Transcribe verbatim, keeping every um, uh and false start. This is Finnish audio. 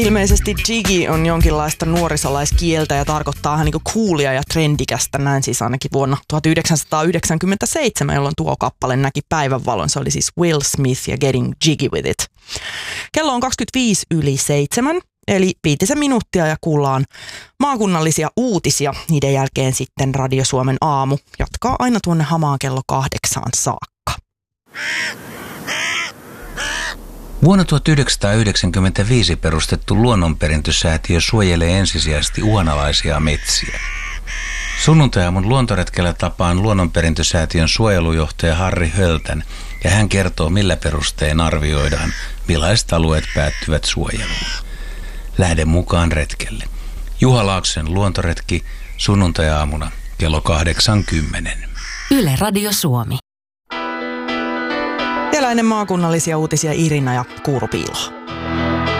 Ilmeisesti jiggy on jonkinlaista nuorisolaiskieltä ja tarkoittaa ihan niin kuin coolia ja trendikästä, näin siis ainakin vuonna tuhatyhdeksänsataayhdeksänkymmentäseitsemän, jolloin tuo kappale näki päivänvalon. Se oli siis Will Smith ja Getting Jiggy With It. Kello on kaksikymmentäviisi yli seitsemän, eli viitisen minuuttia ja kuullaan maakunnallisia uutisia. Niiden jälkeen sitten Radio Suomen aamu jatkaa aina tuonne hamaan kello kahdeksaan saakka. Vuonna tuhatyhdeksänsataayhdeksänkymmentäviisi perustettu luonnonperintösäätiö suojelee ensisijaisesti uhanalaisia metsiä. Sunnuntai-aamun luontoretkellä tapaan luonnonperintösäätiön suojelujohtaja Harri Höltän ja hän kertoo, millä perustein arvioidaan, millaiset alueet päättyvät suojeluun. Lähde mukaan retkelle. Juha Laakson luontoretki sunnuntai-aamuna kello kahdeksankymmentä. Yle Radio Suomi. Vielä ennen maakunnallisia uutisia Irina ja Kuuru Piiloa.